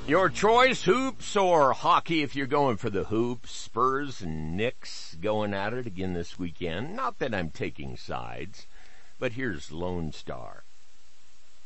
Your choice, hoops or hockey if you're going for the hoops. Spurs and Knicks going at it again this weekend. Not that I'm taking sides, but here's Lone Star.